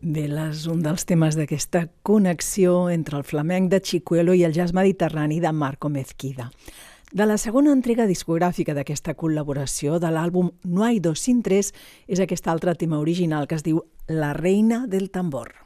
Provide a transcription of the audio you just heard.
És un dels temes d'aquesta connexió entre el flamenc de Chicuelo i el jazz mediterrani de Marco Mezquida. De la segona entrega discogràfica d'aquesta col·laboració de l'àlbum No hay dos sin tres és aquest altre tema original que es diu La reina del tambor.